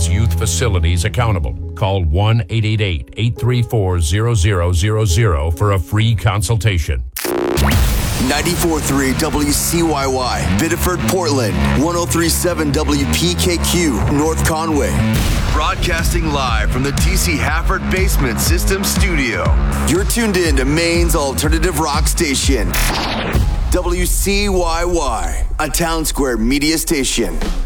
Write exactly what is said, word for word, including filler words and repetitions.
holds youth facilities accountable. Call one eight eight eight, eight three four, zero zero zero zero for a free consultation. ninety-four point three W C Y Y, Biddeford, Portland. one oh three point seven W P K Q, North Conway. Broadcasting live from the T C Hafford Basement System Studio. You're tuned in to Maine's alternative rock station. W C Y Y, a Town Square media station.